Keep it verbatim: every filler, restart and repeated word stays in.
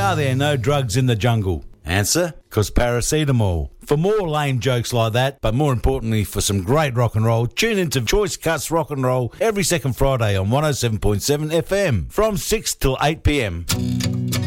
are there no drugs in the jungle? Answer, because paracetamol. For more lame jokes like that, but more importantly for some great rock and roll, tune into Choice Cuts Rock and Roll every second Friday on one oh seven point seven F M from six till eight p m.